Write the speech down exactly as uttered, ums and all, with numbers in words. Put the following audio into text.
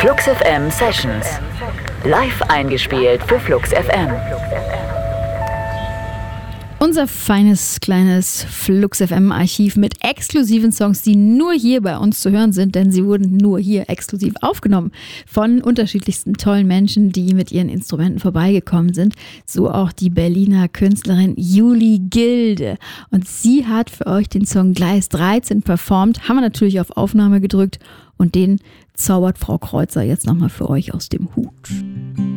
Flux F M Sessions. Live eingespielt für Flux F M. Unser feines, kleines Flux F M Archiv mit exklusiven Songs, die nur hier bei uns zu hören sind, denn sie wurden nur hier exklusiv aufgenommen von unterschiedlichsten tollen Menschen, die mit ihren Instrumenten vorbeigekommen sind. So auch die Berliner Künstlerin Juli Gilde. Und sie hat für euch den Song Gleis dreizehn performt, haben wir natürlich auf Aufnahme gedrückt und den zaubert Frau Kreuzer jetzt nochmal für euch aus dem Hut.